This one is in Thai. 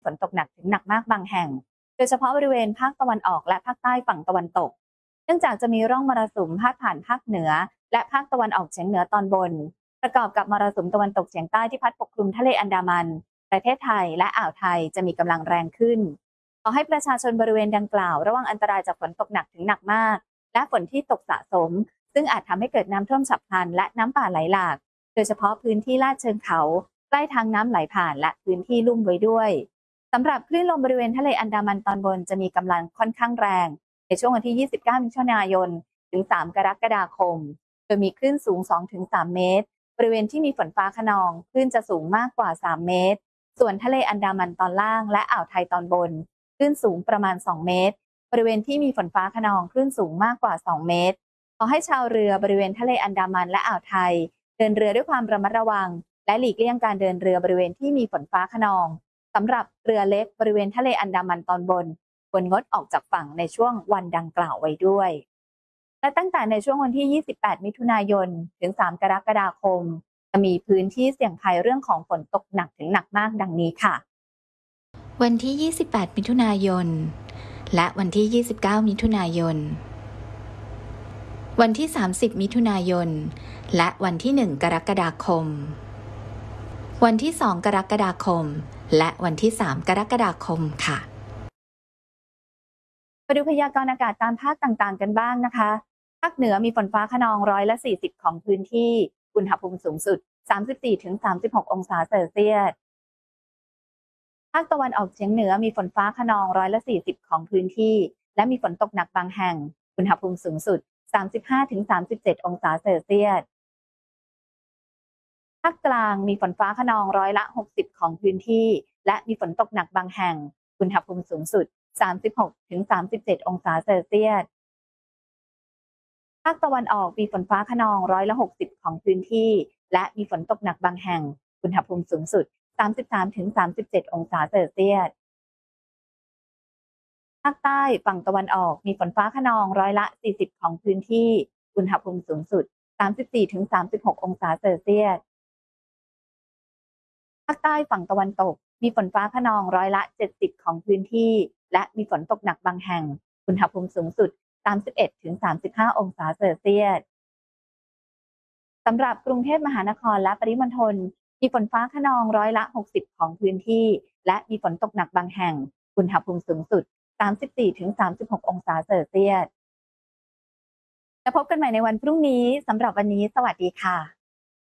ฝนตกหนักถึงหนักมากบางแห่งโดยเฉพาะบริเวณภาคตะวันออกและภาคใต้ฝั่งตะวันตกเนื่องจากจะมีร่องมรสุมพาดผ่านภาคเหนือและภาคตะวันออกเฉียงเหนือตอนบนประกอบกับมรสุมตะวันตกเฉียงใต้ที่พัดปกคลุมทะเลอันดามันประเทศไทยและอ่าวไทยจะมีกำลังแรงขึ้นขอให้ประชาชนบริเวณดังกล่าวระวังอันตรายจากฝนตกหนักถึงหนักมากและฝนที่ตกสะสมซึ่งอาจทำให้เกิดน้ำท่วมฉับพลันและน้ำป่าไหลหลากโดยเฉพาะพื้นที่ลาดเชิงเขาใกล้ทางน้ำไหลผ่านและพื้นที่ลุ่มไว้ด้วยสำหรับคลื่นลมบริเวณทะเลอันดามันตอนบนจะมีกำลังค่อนข้างแรงในช่วงวันที่ 29 มิถุนายนถึง 3 กรกฎาคมโดยมีคลื่นสูง 2-3 เมตรบริเวณที่มีฝนฟ้าคะนองคลื่นจะสูงมากกว่า 3 เมตรส่วนทะเลอันดามันตอนล่างและอ่าวไทยตอนบนคลื่นสูงประมาณ 2 เมตรบริเวณที่มีฝนฟ้าคะนองคลื่นสูงมากกว่า 2 เมตรขอให้ชาวเรือบริเวณทะเลอันดามันและอ่าวไทยเดินเรือด้วยความระมัดระวังและหลีกเลี่ยงการเดินเรือบริเวณที่มีฝนฟ้าคะนองสำหรับเรือเล็กบริเวณทะเลอันดามันตอนบนควรงดออกจากฝั่งในช่วงวันดังกล่าวไว้ด้วยและตั้งแต่ในช่วงวันที่ 28 มิถุนายนถึง 3 กรกฎาคมจะมีพื้นที่เสี่ยงภัยเรื่องของฝนตกหนักถึงหนักมากดังนี้ค่ะวันที่ 28 มิถุนายนและวันที่ 29 มิถุนายนวันที่ 30 มิถุนายนและวันที่ 1 กรกฎาคมวันที่ 2 กรกฎาคมและวันที่ 3 กรกฎาคมค่ะมาดูพยากรณ์อากาศตามภาคต่างๆกันบ้างนะคะภาคเหนือมีฝนฟ้าคะนอง40%ของพื้นที่อุณหภูมิสูงสุด 34-36 องศาเซลเซียสภาคตะวันออกเฉียงเหนือมีฝนฟ้าคะนอง40%ของพื้นที่และมีฝนตกหนักบางแห่งอุณหภูมิสูงสุด 35-37 องศาเซลเซียสภาคกลางมีฝนฟ้าคะนอง60%ของพื้นที่และมีฝนตกหนักบางแห่งอุณหภูมิสูงสุด 36-37 องศาเซลเซียสภาคตะวันออกมีฝนฟ้าคะนอง60%ของพื้นที่และมีฝนตกหนักบางแห่งอุณหภูมิสูงสุด 33-37 องศาเซลเซียสภาคใต้ฝั่งตะวันออกมีฝนฟ้าคะนอง40%ของพื้นที่อุณหภูมิสูงสุด 34-36 องศาเซลเซียสภาคใต้ฝั่งตะวันตกมีฝนฟ้าคะนอง70%ของพื้นที่และมีฝนตกหนักบางแห่งอุณหภูมิสูงสุด 31-35 องศาเซลเซียสสำหรับกรุงเทพมหานครและปริมณฑลมีฝนฟ้าคะนอง60%ของพื้นที่และมีฝนตกหนักบางแห่งอุณหภูมิสูงสุด 34-36 องศาเซลเซียสแล้วพบกันใหม่ในวันพรุ่งนี้สำหรับวันนี้สวัสดีค่ะ